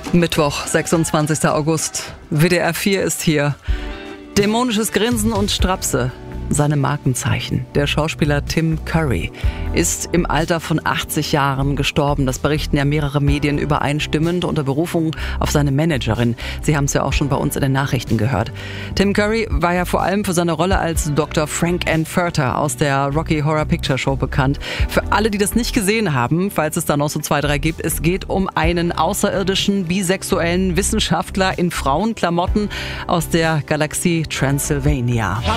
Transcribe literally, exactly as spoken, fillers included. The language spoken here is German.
Mittwoch, sechsundzwanzigster August. W D R vier ist hier. Dämonisches Grinsen und Strapse. Seine Markenzeichen. Der Schauspieler Tim Curry ist im Alter von achtzig Jahren gestorben. Das berichten ja mehrere Medien übereinstimmend unter Berufung auf seine Managerin. Sie haben es ja auch schon bei uns in den Nachrichten gehört. Tim Curry war ja vor allem für seine Rolle als Doktor Frank Furter aus der Rocky Horror Picture Show bekannt. Für alle, die das nicht gesehen haben, falls es da noch so zwei, drei gibt, es geht um einen außerirdischen, bisexuellen Wissenschaftler in Frauenklamotten aus der Galaxie Transylvania.